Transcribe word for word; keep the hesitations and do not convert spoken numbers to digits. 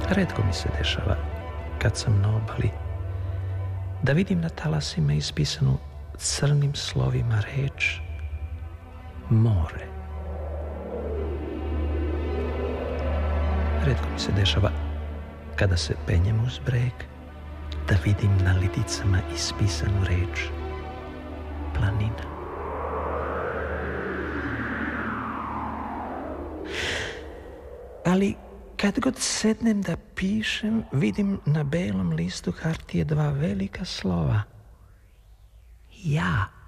Retko mi se dešava, kad sam na obali, da vidim na talasima ispisanu crnim slovima reč more. Retko mi se dešava, kada se penjem uz breg, da vidim na lidicama ispisanu reč planina. Ali kad god sednem da pišem, vidim na belom listu hartije dva velika slova. Ja.